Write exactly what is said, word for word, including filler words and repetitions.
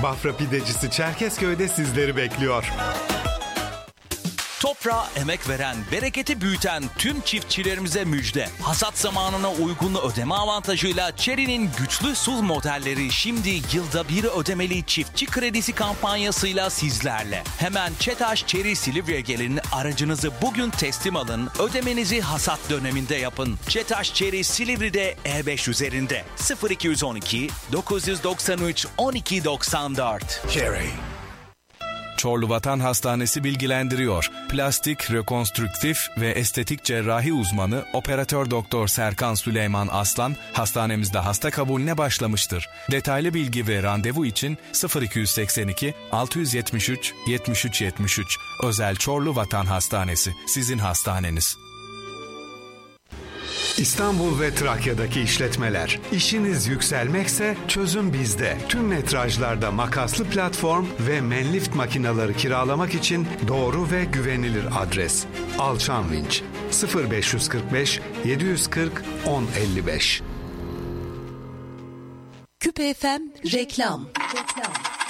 Bafra Pidecisi Çerkezköy'de sizleri bekliyor. Toprağa emek veren, bereketi büyüten tüm çiftçilerimize müjde. Hasat zamanına uygun ödeme avantajıyla Chery'nin güçlü S U V modelleri şimdi yılda bir ödemeli çiftçi kredisi kampanyasıyla sizlerle. Hemen ÇETAŞ Chery Silivri'ye gelin, aracınızı bugün teslim alın, ödemenizi hasat döneminde yapın. ÇETAŞ Chery Silivri'de E beş üzerinde sıfır iki on iki dokuz doksan üç on iki doksan dört. Chery. Çorlu Vatan Hastanesi bilgilendiriyor. Plastik, rekonstrüktif ve estetik cerrahi uzmanı Operatör Doktor Serkan Süleyman Aslan hastanemizde hasta kabulüne başlamıştır. Detaylı bilgi ve randevu için sıfır iki seksen iki altı yetmiş üç yetmiş üç yetmiş üç. Özel Çorlu Vatan Hastanesi, sizin hastaneniz. İstanbul ve Trakya'daki işletmeler. İşiniz yükselmekse çözüm bizde. Tüm metrajlarda makaslı platform ve Menlift makineleri kiralamak için doğru ve güvenilir adres. Alçan Vinç sıfır beş kırk beş yedi yüz kırk on elli beş. Küpe F M reklam. reklam.